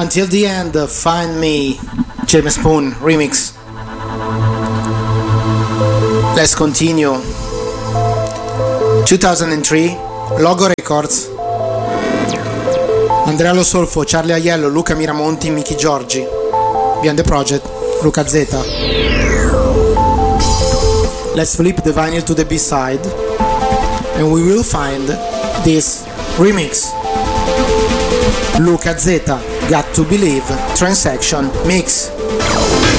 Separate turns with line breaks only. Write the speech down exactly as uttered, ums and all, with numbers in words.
Until the End, Find Me, James Spoon remix. Let's continue. two thousand three, Logo Records. Andrea Lo Solfo, Charlie Aiello, Luca Miramonti, Miki Giorgi. Beyond the Project, Luca Zeta. Let's flip the vinyl to the B-side and we will find this remix. Luca Zeta, Got to Believe, Transaction Mix.